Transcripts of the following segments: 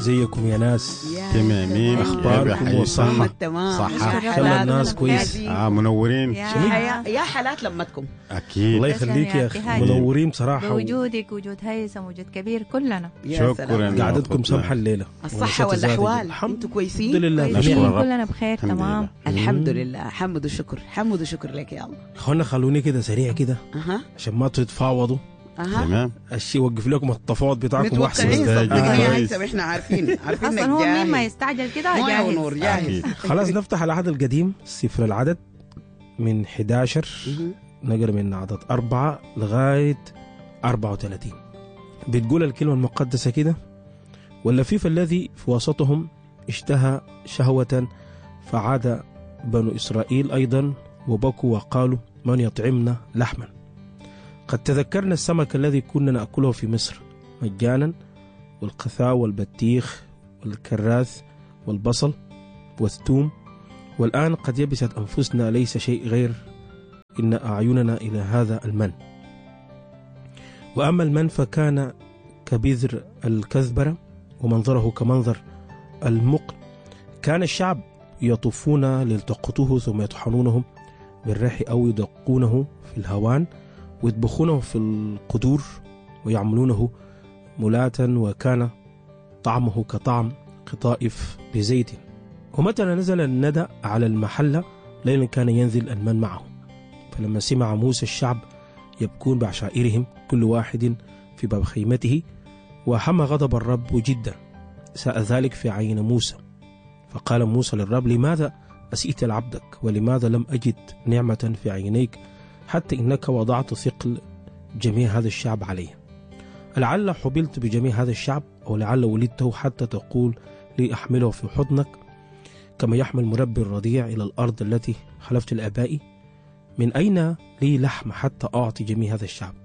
زيكم يا ناس؟ تمامين. أخباركم وصحة؟ صحة إن شاء الله الناس كويس. منورين. يا حالات لمتكم. أكيد. الله يخليك يا أخي، منورين بصراحة. بوجودك وجود هيثم وجود كبير كلنا. شكرا. قعدتكم سمحة الليلة. الصحة والأحوال أنتم كويسين؟ الحمد لله. كلنا بخير تمام. الحمد لله. حمد وشكر، حمد وشكر لك يا الله. أخوانا خلوني كده سريع كده عشان ما تتفاوضوا. تمام. الشيء وقف لكم التفاوض بتاعكم واحسن. يا هيثم احنا عارفين اصلا هو مين ما يستعجل كده جاهز. خلاص نفتح العدد القديم سفر العدد من 11 نقرا من عدد 4 لغايه 34. بتقول الكلمه المقدسه كده: واللفيف الذي في وسطهم اشتهى شهوه فعاد بنو اسرائيل ايضا وبكوا وقالوا من يطعمنا لحما. قد تذكرنا السمك الذي كنا نأكله في مصر مجانا، والقثاء والبطيخ والكراث والبصل والثوم، والآن قد يبست أنفسنا، ليس شيء غير إن أعيننا إلى هذا المن. وأما المن فكان كبذر الكذبرة ومنظره كمنظر المقل. كان الشعب يطوفون ليلتقطوه ثم يطحنونه بالريح أو يدقونه في الهوان ويطبخونه في القدور ويعملونه ملاتا، وكان طعمه كطعم قطائف بزيت. ومتى نزل الندى على المحلة ليلا كان ينزل المن معه. فلما سمع موسى الشعب يبكون بعشائرهم كل واحد في باب خيمته، وحم غضب الرب جدا، ساء ذلك في عين موسى. فقال موسى للرب: لماذا أسئت لعبدك؟ ولماذا لم أجد نعمة في عينيك حتى إنك وضعت ثقل جميع هذا الشعب عليه؟ لعل حبلت بجميع هذا الشعب، أو لعل ولدته حتى تقول لي أحمله في حضنك كما يحمل مربي الرضيع إلى الأرض التي حلفت لآبائي؟ من أين لي لحم حتى أعطي جميع هذا الشعب؟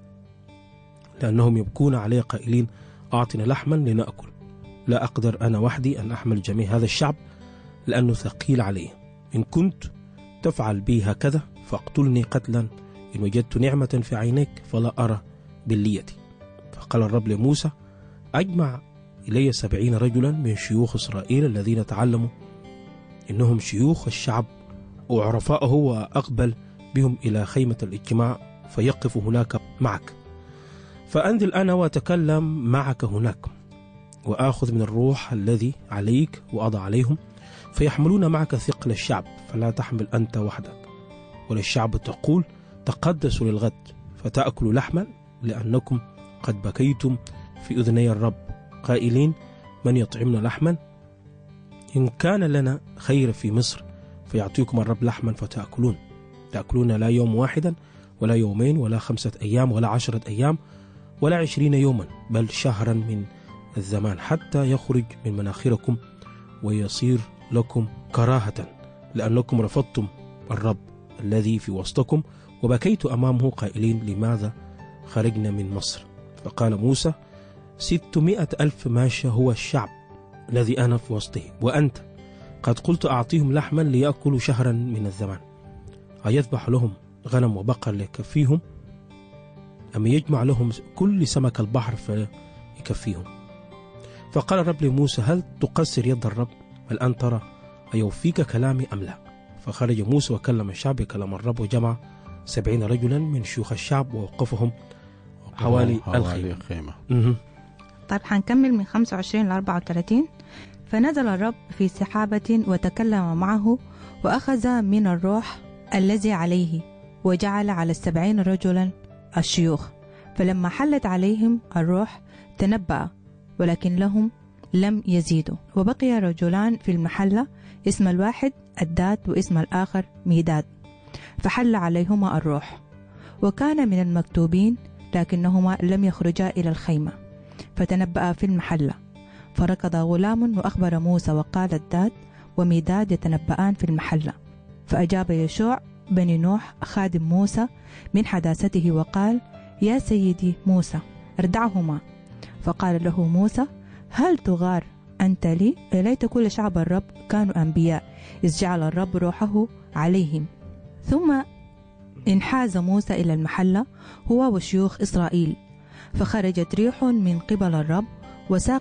لأنهم يبكون علي قائلين: أعطنا لحما لنأكل. لا أقدر أنا وحدي أن أحمل جميع هذا الشعب لأنه ثقيل عليه. إن كنت تفعل بي هكذا فاقتلني قتلا، إن وجدت نعمة في عينيك فلا أرى بليتي. فقال الرب لموسى: أجمع إلي 70 رجلا من شيوخ إسرائيل الذين تعلموا إنهم شيوخ الشعب وعرفاءه، وأقبل بهم إلى خيمة الاجتماع فيقف هناك معك. فأنزل أنا وأتكلم معك هناك، وآخذ من الروح الذي عليك وأضع عليهم، فيحملون معك ثقل الشعب، فلا تحمل أنت وحدك. وللشعب تقول: تقدسوا للغد فتأكلوا لحما، لأنكم قد بكيتم في أذني الرب قائلين: من يطعمنا لحما؟ إن كان لنا خير في مصر فيعطيكم الرب لحما فتأكلون. تأكلون لا يوم واحدا ولا يومين ولا 5 أيام ولا 10 أيام ولا 20 يوما، بل شهرا من الزمان، حتى يخرج من مناخركم ويصير لكم كراهة، لأنكم رفضتم الرب الذي في وسطكم وبكيت أمامه قائلين: لماذا خرجنا من مصر؟ فقال موسى: 600,000 ماشية هو الشعب الذي أنا في وسطه، وأنت قد قلت أعطيهم لحما ليأكلوا شهرا من الزمان. أيذبح لهم غنم وبقر ليكفيهم، أم يجمع لهم كل سمك البحر فيكفيهم؟ فقال الرب لموسى: هل تقصر يد الرب؟ الآن ترى أيوفيك كلامي أم لا؟ فخرج موسى وكلم الشعب بكلام الرب، وجمع 70 رجلا من شيوخ الشعب ووقفهم حوالي الخيمة. طيب حنكمل من 25 ل 34. فنزل الرب في سحابة وتكلم معه، وأخذ من الروح الذي عليه وجعل على 70 رجلا الشيوخ. فلما حلت عليهم الروح تنبأ، ولكن لهم لم يزيدوا. وبقي رجلان في المحلة، اسم الواحد أداد واسم الآخر ميداد، فحل عليهما الروح. وكان من المكتوبين، لكنهما لم يخرجا إلى الخيمة، فتنبأ في المحلة. فركض غلام وأخبر موسى، وقال أداد وميداد يتنبأان في المحلة. فأجاب يشوع بن نوح خادم موسى من حداثته وقال: يا سيدي موسى اردعهما. فقال له موسى: هل تغار أنت لي؟ ليت كل شعب الرب كانوا أنبياء، إذ جعل الرب روحه عليهم. ثم انحاز موسى إلى المحلة هو وشيوخ إسرائيل، فخرجت ريح من قبل الرب وساقت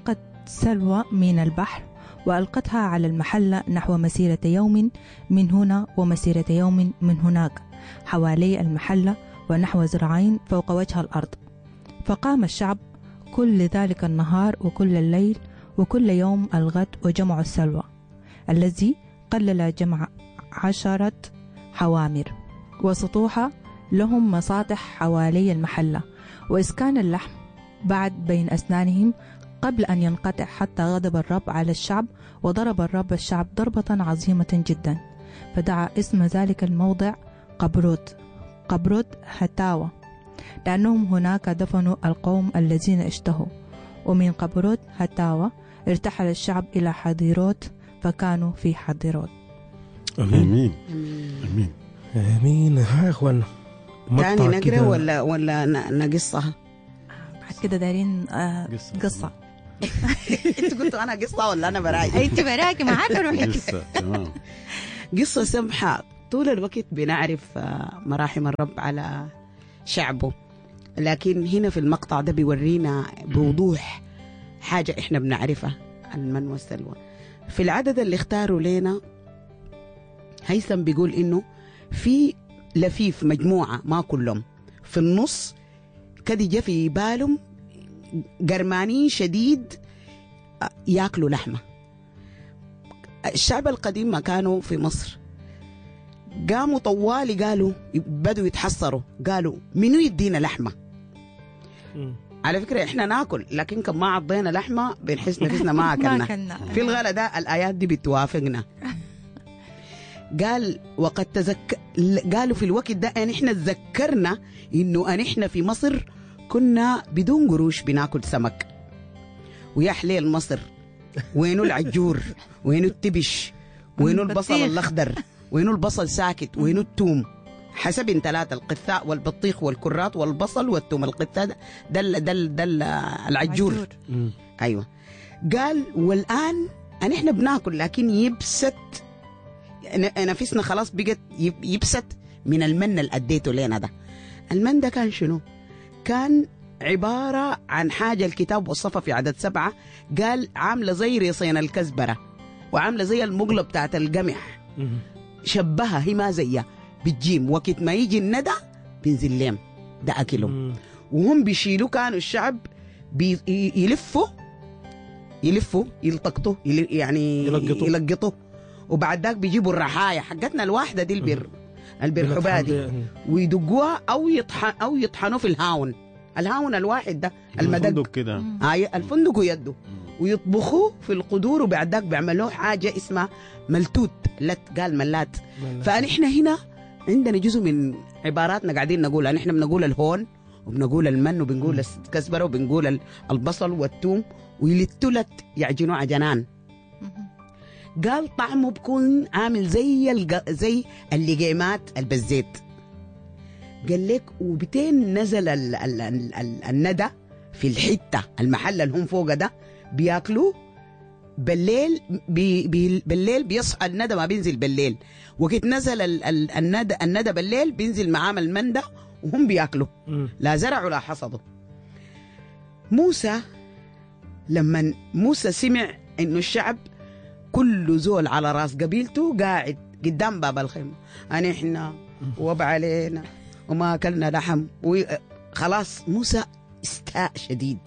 سلوى من البحر وألقتها على المحلة نحو مسيرة يوم من هنا ومسيرة يوم من هناك حوالي المحلة ونحو ذراعين فوق وجه الأرض. فقام الشعب كل ذلك النهار وكل الليل وكل يوم الغد وجمعوا السلوى الذي قلل جمع 10 حوامر وسطوها لهم مساطح حوالي المحلة وإسكان اللحم بعد بين أسنانهم قبل أن ينقطع حتى غضب الرب على الشعب وضرب الرب الشعب ضربة عظيمة جدا فدعا اسم ذلك الموضع قبروت هتاوى لأنهم هناك دفنوا القوم الذين اشتهوا. ومن قبروت هتاوى ارتحل الشعب إلى حضيروت فكانوا في حضيروت. امين امين امين. ها اخوانا تاني نقرا ولا نقصها؟ بعد كده دارين قصة. انت قلتوا انا قصة ولا انا براي؟ انت براكي ما عارفة روحي. قصة تمام. قصة سمحة. طول الوقت بنعرف مراحم الرب على شعبه، لكن هنا في المقطع ده بيورينا بوضوح حاجة احنا بنعرفها المن والسلوى. في العدد اللي اختاروا لنا هيثم بيقول انه في لفيف مجموعة ما كلهم في النص كده جا في بالهم جرمانين شديد ياكلوا لحمة. الشعب القديم ما كانوا في مصر قاموا طوالي قالوا بدوا يتحسروا قالوا منو يدينا لحمة. على فكرة احنا ناكل لكن كم ما عضينا لحمة بنحس نفسنا ما أكلنا. في الغلا ده الآيات دي بتوافقنا. قال وقد قالوا في الوقت ده ان احنا تذكرنا انه ان احنا في مصر كنا بدون قروش بناكل سمك ويا حليل مصر وينو العجور وينو التبش وينو البصل الأخضر وينو البصل ساكت وينو التوم حسب 3 القثاء والبطيخ والكرات والبصل والثوم. القثاء ده العجور. ايوه. قال والان ان احنا بناكل لكن يبست نفسنا خلاص بقت يبست من المن اللي اديته لنا ده. المن ده كان شنو؟ كان عبارة عن حاجة الكتاب وصفها في عدد 7 قال عاملة زي ريصين الكزبرة وعاملة زي المقلة بتاعت القمح. شبهها هي ما زيها بالجيم. وقت ما يجي الندى بينزل لهم ده أكلهم. وهم بيشيلوا كانوا الشعب يلفوا يلتقطوا يعني يلقطوا وبعد ذاك بيجيبوا الرحايا حقتنا الواحدة دي البرحبادي ويدقوها أو يطحنوا في الهاون الواحد ده الفندق كده الفندق ويده ويطبخوه في القدور وبعد ذاك بيعملوه حاجة اسمها ملتوت قال ملات. فنحن هنا عندنا جزء من عباراتنا قاعدين نقولها. نحن بنقول الهون وبنقول المن وبنقول الكزبرة وبنقول البصل والثوم ويلتلت يعجنوا عجنان. قال طعمه بكون عامل زي اللقيمات البزيت. قال لك وبتين نزل الندى في الحتة المحل اللي هم فوق ده بياكلوا بالليل. بالليل بيصحى الندى ما بينزل بالليل. وقت نزل الندى بالليل بينزل معام المندى وهم بياكلوا لا زرعوا ولا حصدوا. لما موسى سمع انه الشعب كل زول على راس قبيلته قاعد قدام باب الخيمة أن إحنا وبع علينا وما أكلنا لحم خلاص موسى استاء شديد.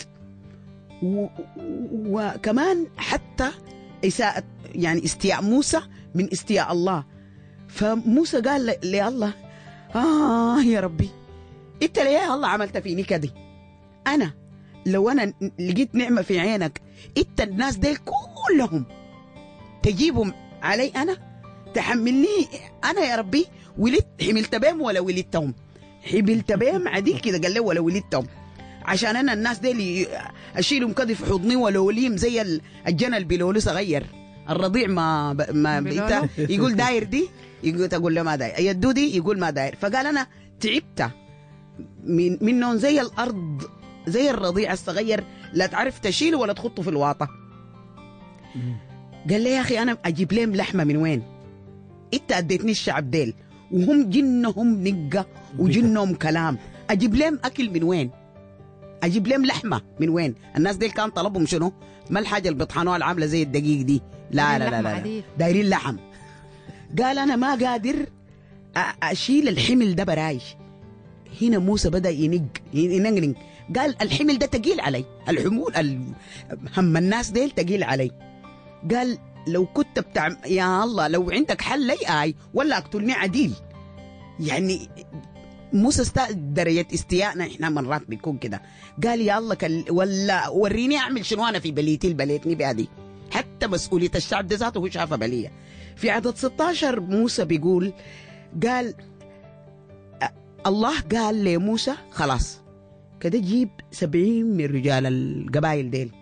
وكمان حتى إساءة يعني استياء موسى من استياء الله. فموسى قال لله يا ربي إنت ليه يا الله عملت فيني كده؟ أنا لو أنا لقيت نعمة في عينك إنت الناس ديل كلهم تجيبهم علي أنا تحملني أنا يا ربي ولدت حملت بهم ولا ولدتهم حملت بهم عديك كده قال له ولا ولدتهم عشان أنا الناس دي اللي أشيلهم كده في حضني ولا وليم زي الجنل بلولو صغير الرضيع ما يقول داير دي يقول تقول له ما داير يدو دي يقول ما داير. فقال أنا تعبت منهم زي الأرض زي الرضيع الصغير لا تعرف تشيله ولا تخطه في الواطة. قال لي يا أخي أنا أجيب لهم لحمة من وين؟ إنت أديتني الشعب ديل وهم جنهم نقة وجنهم كلام أجيب لهم أكل من وين؟ اجيب لهم لحمه من وين؟ الناس دي كان طلبهم شنو؟ ما الحاجه اللي بيطحنوها العامله زي الدقيق دي، لا لا لا لا، دايرين لحم. قال انا ما قادر اشيل الحمل ده براي. هنا موسى بدا ينقنق، قال الحمل ده تقيل علي، الحمول هم الناس ديل تقيل علي. قال لو كنت يا الله لو عندك حل لي آي ولا اقتلني عديل. يعني موسى درجة استيائنا احنا مرات بيكون كده. قال يا الله ولا وريني اعمل شنو انا في بليتي البليتني بهذه. حتى مسؤولية الشعب ده ذاته هو شافها بلية. في عدد 16 موسى بيقول قال الله قال لموسى خلاص كده جيب 70 من رجال القبائل ديل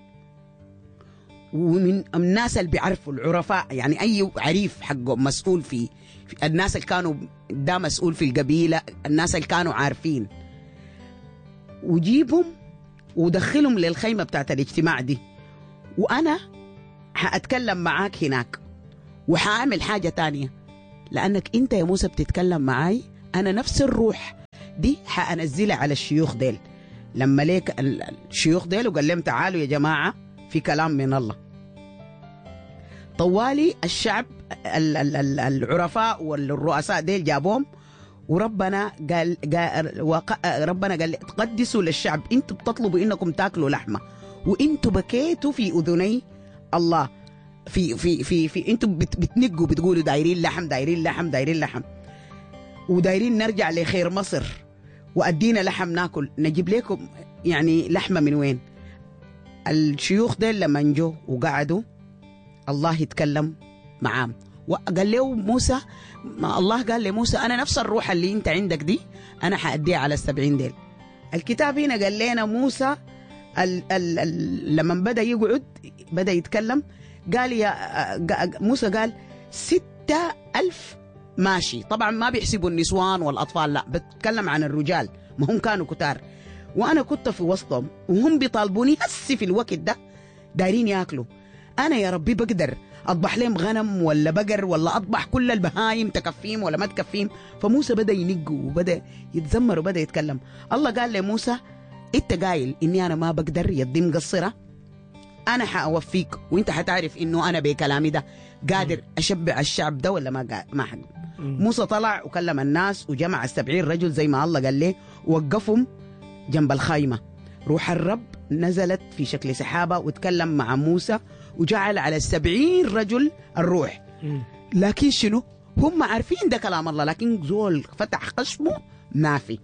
ومن الناس اللي بيعرفوا العرفاء، يعني أي عريف حقه مسؤول في الناس اللي كانوا ده مسؤول في القبيلة، الناس اللي كانوا عارفين، وجيبهم ودخلهم للخيمة بتاعت الاجتماع دي، وأنا هأتكلم معاك هناك وهعمل حاجة تانية، لأنك أنت يا موسى بتتكلم معاي، أنا نفس الروح دي هأنزلها على الشيوخ ديل. لما ليك الشيوخ ديل وقال لهم تعالوا يا جماعة في كلام من الله. طوالي الشعب العرفاء والرؤساء ديل جابوهم، وربنا قال تقدسوا للشعب، انتوا بتطلبوا انكم تاكلوا لحمه وانتوا بكيتوا في اذني الله، في انتوا بتنقوا بتقولوا دايرين لحم دايرين لحم دايرين لحم، ودايرين نرجع لخير مصر وادينا لحم ناكل. نجيب لكم يعني لحمه من وين؟ الشيوخ ديل لما نجوا وقعدوا الله يتكلم معاهم، وقال له موسى، الله قال لموسى أنا نفس الروح اللي أنت عندك دي أنا حأديها على 70 ديل. الكتاب هنا قال لنا موسى لما بدأ يقعد بدأ يتكلم، قال يا موسى قال 6000 ماشي. طبعا ما بيحسبوا النسوان والأطفال، لا بتكلم عن الرجال، ما هم كانوا كتار، وأنا كنت في وسطهم وهم بيطالبوني هسي في الوقت ده دايرين ياكلوا. أنا يا ربي بقدر أطبح لهم غنم ولا بقر ولا أطبح كل البهايم تكفيهم ولا ما تكفيهم؟ فموسى بدأ ينق وبدأ يتذمر وبدأ يتكلم. الله قال لموسى أنت قايل إني أنا ما بقدر، يدي مقصرة، أنا حأوفيك وأنت حتعرف إنه أنا بكلامي ده قادر أشبع الشعب ده ولا ما حد. موسى طلع وكلم الناس وجمع 70 رجل زي ما الله قال له، ووقفهم جنب الخيمة. روح الرب نزلت في شكل سحابة وتكلم مع موسى وجعل على 70 رجل الروح. لكن شنو؟ هم عارفين ده كلام الله، لكن زول فتح خشمه ما في.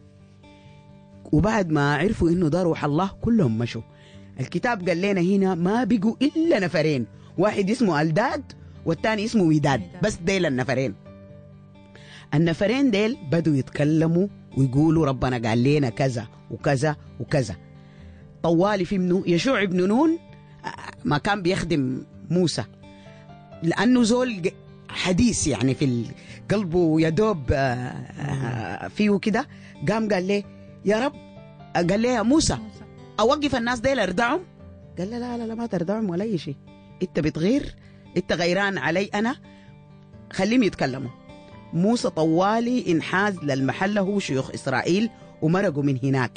وبعد ما عرفوا إنه ده روح الله كلهم مشوا. الكتاب قال لنا هنا ما بقوا إلا نفرين، واحد اسمه ألداد والتاني اسمه وداد، بس ديل النفرين. النفرين ديل بدوا يتكلموا ويقولوا ربنا قال لنا كذا وكذا وكذا. طوالي في منه يشوع بن نون ما كان بيخدم موسى لأنه زول حديث يعني في قلبه يدوب فيه كده، قام قال لي يا رب، قال لي يا موسى أوقف الناس ديل أردعهم؟ قال لا لا لا ما تردعهم ولا أي شيء، أنت بتغير، أنت غيران علي أنا، خليهم يتكلموا. موسى طوالي انحاز للمحل هو شيوخ إسرائيل ومرقوا من هناك.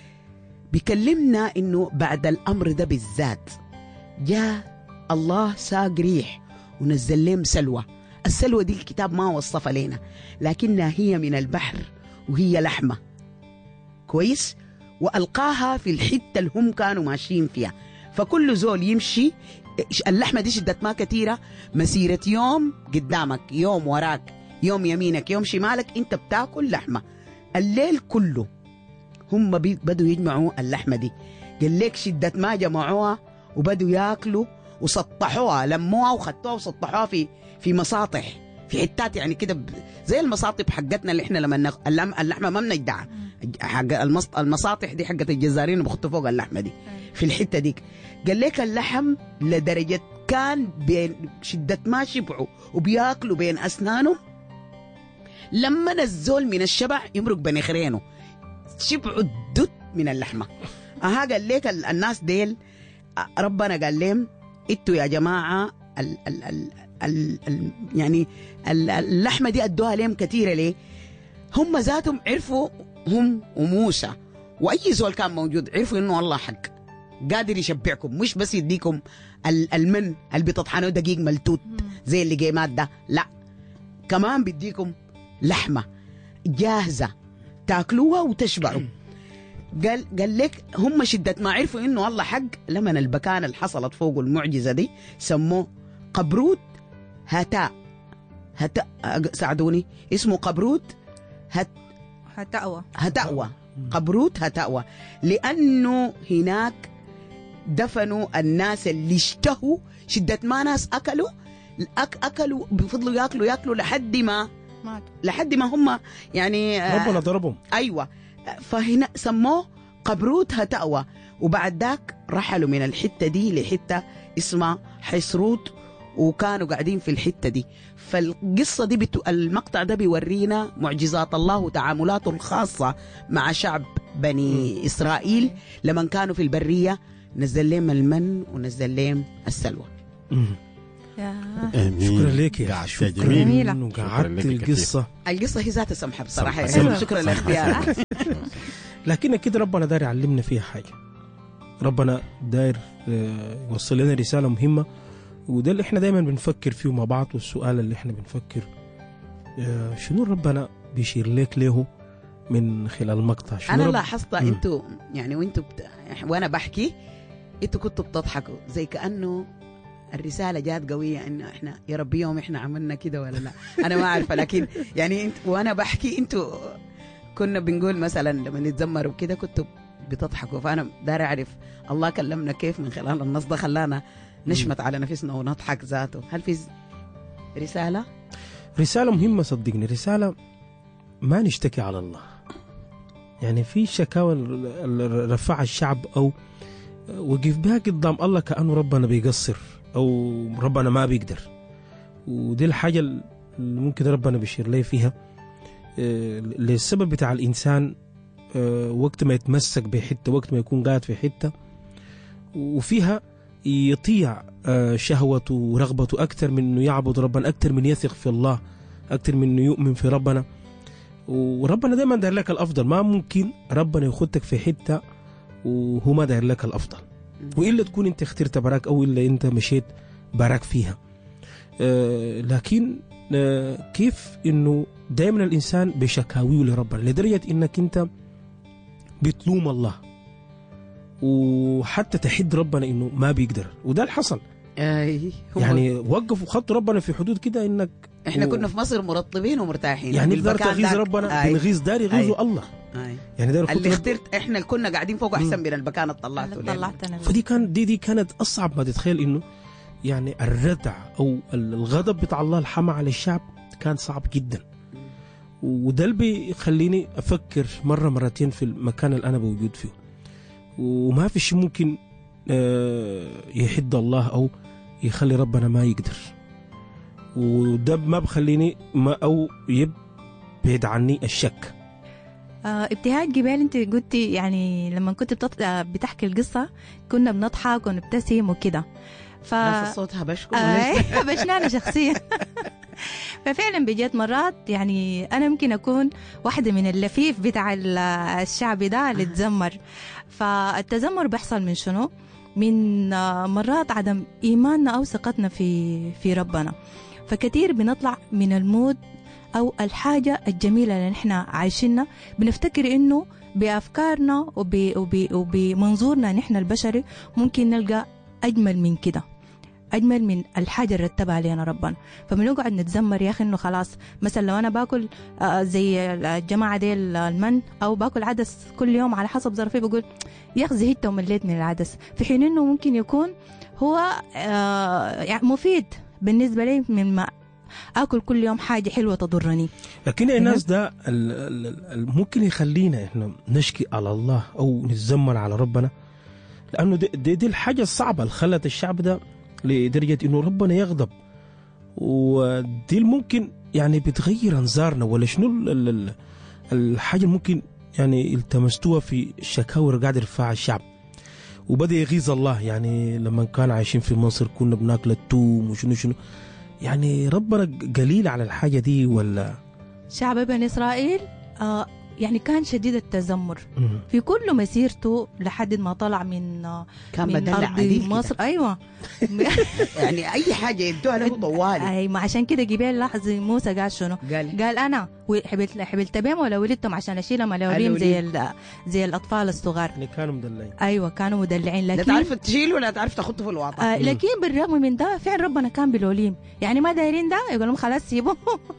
بيكلمنا إنه بعد الأمر ده بالذات جاء الله ساق ريح ونزل لهم سلوى. السلوى دي الكتاب ما وصفها لنا، لكنها هي من البحر وهي لحمة كويس، وألقاها في الحتة اللي هم كانوا ماشيين فيها. فكل زول يمشي اللحمة دي شدت ما كتيرة، مسيرة يوم قدامك يوم وراك يوم يمينك يوم شمالك انت بتاكل لحمة. الليل كله هم بدوا يجمعوا اللحمة دي، قال لك شدة ما جمعوها وبدوا ياكلوا وسطحوها، لموها وخدتوها وسطحوها في مساطح، في حتات يعني كده زي المساطح حقتنا اللي احنا لما اللحمة ما بنجدعها، حق المساطح دي حقت الجزارين وبخطوا فوق اللحمة دي في الحتة دي. قال لك اللحم لدرجة كان بين شدة ما شبعوا وبياكلوا بين أسنانهم، لما الزول من الشبع يمرق بنخرينه شبعوا الدود من اللحمة. قال لك الناس ديل ربنا قال لهم انتوا يا جماعة يعني اللحمة دي ادوها لهم كثيرة. ليه؟ هم ذاتهم عرفوا هم وموسى وأي زول كان موجود عرفوا إنه الله حق قادر يشبعكم، مش بس يديكم المن اللي بتطحنوا دقيق ملتوت زي اللي جيمات ده، لا كمان بيديكم لحمة جاهزة تاكلوها وتشبعوا. قال لك هم شدة ما عرفوا إنه الله حق لما البكان اللي حصلت فوق المعجزة دي سموه قبروت هتاء. ساعدوني اسمه قبروت هتأوى قبروت هتأوى، لأنه هناك دفنوا الناس اللي اشتهوا شدة ما ناس أكلوا بفضلوا ياكلوا لحد ما هم يعني ربنا ضربهم. أيوة، فهنا سموه قبروت هتأوى. وبعد ذاك رحلوا من الحتة دي لحتة اسمها حسروت، وكانوا قاعدين في الحتة دي. فالقصة دي المقطع ده بيورينا معجزات الله وتعاملاته الخاصة مع شعب بني إسرائيل لما كانوا في البرية، نزل لهم المن ونزل لهم السلوى. شكرا لك يا جميلة. وقعدت القصة هي ذاتها سمحة بصراحة. شكرا لك. لكن أكيد ربنا داير يعلمنا فيها حاجة، ربنا داير يوصل لنا رسالة مهمة، وده اللي احنا دايما بنفكر فيه مع بعض. والسؤال اللي احنا بنفكر شنو ربنا بيشير لك له من خلال المقطع؟ أنا لاحظت انتوا يعني وانا بحكي انتوا كنتوا بتضحكوا زي كأنه الرسالة جات قوية إنه إحنا يا رب يوم إحنا عملنا كده ولا لا، أنا ما عارفة. لكن يعني وأنا بحكي أنتوا كنا بنقول مثلا لما نتذمر وكده كنتوا بتضحكوا، فأنا دار أعرف الله كلمنا كيف من خلال النص ده، خلانا نشمت على نفسنا ونضحك ذاته. هل في رسالة مهمة؟ صدقني رسالة ما نشتكي على الله. يعني في شكاوى رفع الشعب أو وقف بها قدام الله كأنه ربنا بيقصر أو ربنا ما بيقدر، ودي الحاجة اللي ممكن ربنا بيشير لي فيها للسبب بتاع الإنسان وقت ما يتمسك بحتة، وقت ما يكون قاعد في حتة وفيها يطيع شهوته ورغبته أكثر من أنه يعبد ربنا، أكثر من يثق في الله، أكثر من أنه يؤمن في ربنا. وربنا دائما داير لك الأفضل، ما ممكن ربنا يخدك في حتة وهو ما داير لك الأفضل، وإلا تكون أنت اخترت براك أو إلا أنت مشيت براك فيها. لكن كيف أنه دائما الإنسان بشكاويه لربنا لدرجة أنك أنت بتلوم الله وحتى تحد ربنا أنه ما بيقدر، وده اللي حصل. يعني وقفوا خطوا ربنا في حدود كده انك احنا كنا في مصر مرطبين ومرتاحين، يعني نقدر تغيظ ربنا بنغيظ دار يغيظوا الله. يعني دار اللي اخترت احنا اللي كنا قاعدين فوق احسن من المكان اللي طلعته. فدي كان دي كانت اصعب ما تتخيل، انه يعني الردع او الغضب بتاع الله الحمى على الشعب كان صعب جدا. وده اللي بيخليني افكر مره مرتين في المكان اللي انا موجود فيه، وما في شيء ممكن يحد الله او يخلي ربنا ما يقدر. وده ما بخليني ما او يبعد عني الشك. ابتهاج جبال، انت قلتي يعني لما كنت بتحكي القصه كنا بنضحك ونبتسم وكده، صوتها بشكو بشنانا شخصيا. ففعلا بجد مرات يعني انا ممكن اكون واحده من اللفيف بتاع الشعب ده اللي تزمر. فالتذمر بيحصل من شنو؟ من مرات عدم إيماننا أو ثقتنا في ربنا. فكثير بنطلع من المود أو الحاجة الجميلة اللي نحن عايشينها بنفتكر إنه بأفكارنا وبمنظورنا نحن البشري ممكن نلقى أجمل من كده، أجمل من الحاجة اللي رتبها علينا ربنا. فبنقعد نتذمر يا أخي إنه خلاص مثلا لو أنا باكل زي الجماعة دي المن أو باكل عدس كل يوم على حسب ظرفي، بقول يا أخي زهدت ومليت من العدس، في حين إنه ممكن يكون هو يعني مفيد بالنسبة لي من ما أكل كل يوم حاجة حلوة تضرني. لكن الناس ده ممكن يخلينا إحنا نشكي على الله أو نتذمر على ربنا، لأنه دي الحاجة الصعبة اللي خلت الشعب ده لدرجة إنه ربنا يغضب. ودي ممكن يعني بتغير أنظارنا ولا شنو الحاجة ممكن يعني التمستوها في الشكاوى قاعد يرفعها الشعب وبدأ يغيظ الله. يعني لما كان عايشين في مصر كنا بناكل التوم وشنو يعني ربنا قليل على الحاجة دي ولا؟ شعب بني إسرائيل يعني كان شديد التذمر في كل مسيرته لحد ما طلع من كان من بدلع أرض عديل مصر. أيوة. يعني أي حاجة يدوها له طوالي. أي ما عشان كده جبال لاحظ موسى قال شنو؟ قال أنا حبلت بهم ولا ولدتهم عشان أشيلهم الأولين زي الأطفال الصغار. يعني كانوا مدلعين. أيوة كانوا مدلعين، لكن لا تعرف تشيله ولا تعرف تخطه في الواطة. لكن بالرغم من ده فعل ربنا كان بالوليم، يعني ما دايرين ده يقول لهم خلاص سيبوه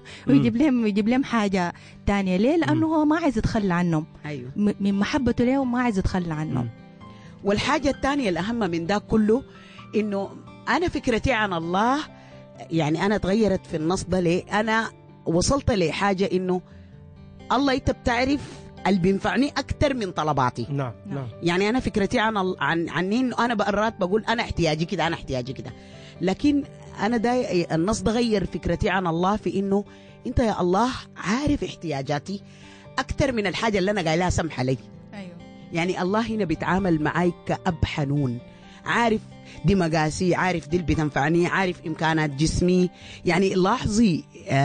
ويجيب لهم حاجة تانية. ليه؟ لأنه هو ما عايز يتخلى عنهم. أيوة. من محبته لهم ما عايز يتخلى عنهم. والحاجة الثانية الأهم من ده كله إنه أنا فكرتي عن الله، يعني أنا تغيرت في النص ده. ليه؟ أنا وصلت لحاجة إنه الله أنت بتعرف اللي بينفعني أكتر من طلباتي. نعم. يعني أنا فكرتي عن إنه أنا بقرات بقول أنا احتياجي كده، أنا احتياجي كده. لكن أنا النص ده غير فكرتي عن الله في إنه أنت يا الله عارف احتياجاتي أكتر من الحاجة اللي أنا قايلها سمح لي. أيوه. يعني الله هنا بيتعامل معي كأب حنون، عارف دي مقاسي، عارف دي اللي بتنفعني، عارف إمكانات جسمي. يعني لاحظي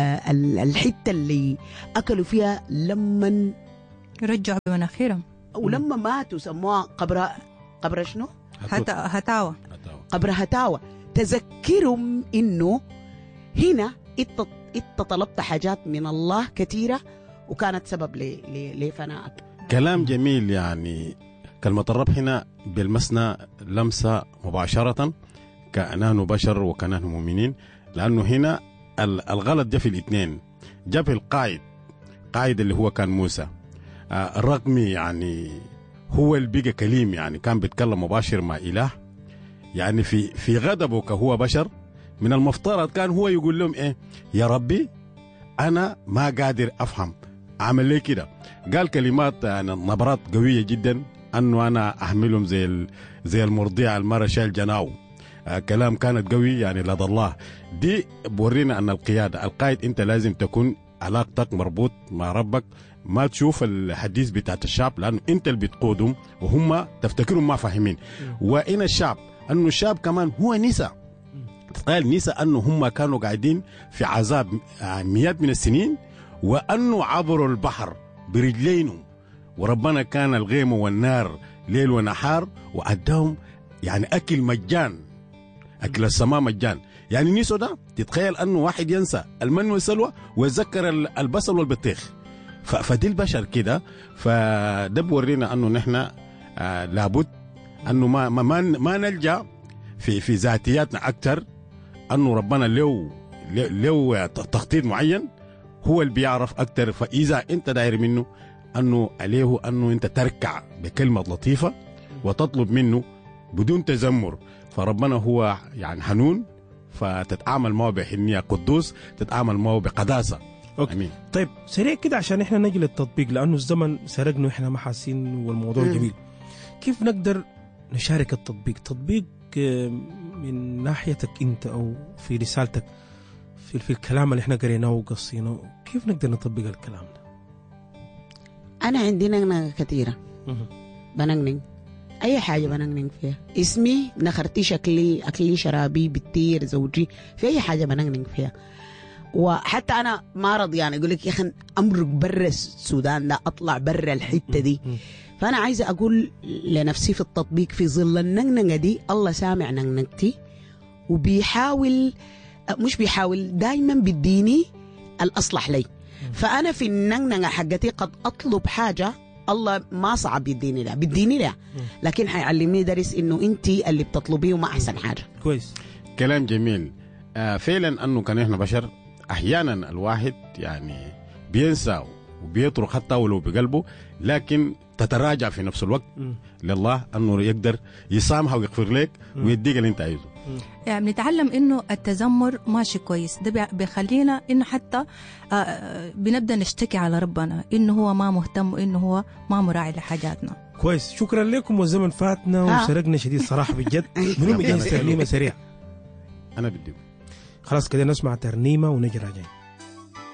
الحتة اللي أكلوا فيها لما رجعوا بمناخيرهم ولما ماتوا سموها قبر شنو؟ هتاوى. قبر هتاوى. تذكرهم إنه هنا إنت طلبت حاجات من الله كثيرة وكانت سبب لفنائك. كلام جميل. يعني كلمة الرب هنا بالمسنا لمسة مباشرة كأنان بشر وكأنان مؤمنين، لأنه هنا الغلط جاء في الاثنين. جاء في قائد اللي هو كان موسى، الرقم يعني هو اللي بقى كليم، يعني كان بيتكلم مباشر مع إله. يعني في غضبه كهو بشر من المفترض كان هو يقول لهم إيه؟ يا ربي أنا ما قادر أفهم، عمل لي كده. قال كلمات يعني نبرات قوية جدا، أنه أنا أحملهم زي المرضيع المرة شايل جناو. كلام كانت قوي يعني لدى الله. دي بورينا أن القائد أنت لازم تكون علاقتك مربوط مع ربك، ما تشوف الحديث بتاعت الشعب، لأنه أنت اللي بتقودهم وهم تفتكرهم ما فاهمين. وإن الشعب أنه الشعب كمان هو نساء، قال نساء أنه هم كانوا قاعدين في عذاب مئات من السنين، وأنه عبروا البحر برجلينهم، وربنا كان الغيم والنار ليل ونهار، وأداهم يعني أكل مجان، أكل السماء مجان. يعني نيسو ده تتخيل أنه واحد ينسى المن والسلوى ويتذكر البصل والبطيخ. فدي البشر كده. فده بورينا أنه نحن لابد أنه ما نلجأ في ذاتياتنا أكتر، أنه ربنا له تخطيط معين هو اللي بيعرف أكتر. فإذا أنت داير منه أنه عليه أنه أنت تركع بكلمة لطيفة وتطلب منه بدون تذمر، فربنا هو يعني حنون، فتتعامل معه بحنية، قدوس تتعامل معه بقداسة. أوكي. أمين. طيب سريع كده عشان إحنا نجي للتطبيق، لأنه الزمن سرقنا وإحنا ما حاسين والموضوع جميل. كيف نقدر نشارك التطبيق؟ تطبيق من ناحيتك أنت أو في رسالتك في الكلام اللي إحنا قريناه وقصيناه، كيف نقدر نطبق الكلام ده؟ أنا عندي نغنغة كثيرة بنغنغ أي حاجة بنغنغ فيها، اسمي نخرتي، شكلي، أكلي، شرابي، بتير، زوجي، في أي حاجة بنغنغ فيها. وحتى أنا ما رضي يعني أقول لك يا أخي أمرق برا السودان ده، أطلع برا الحتة دي. فأنا عايزة أقول لنفسي في التطبيق في ظل النغنغة دي الله سامع نغنغتي وبيحاول، مش بيحاول، دايما بيديني الأصلح لي. فأنا في النغنغة حقتي قد أطلب حاجة الله ما صعب يديني لها، بيديني لها، لكن حيعلمني درس إنه أنتي اللي بتطلبيه وما أحسن حاجة. كويس. كلام جميل. فعلا أنه كان إحنا بشر، أحيانا الواحد يعني بينسى وبيطرق حتى ولو بقلبه، لكن تتراجع في نفس الوقت لله أنه يقدر يسامحه ويغفر لك ويديك اللي أنت عايزه. يعني بنتعلم إنه التذمر ماشي كويس، ده بيخلينا إنه حتى بنبدأ نشتكي على ربنا إنه هو ما مهتم وإنه هو ما مراعي لحاجاتنا. كويس، شكرا لكم. والزمن فاتنا وسرقنا شديد صراحة بجد. منو بيجهز ترنيمة سريع؟ أنا بدي خلاص كده نسمع ترنيمة ونجي راجعين.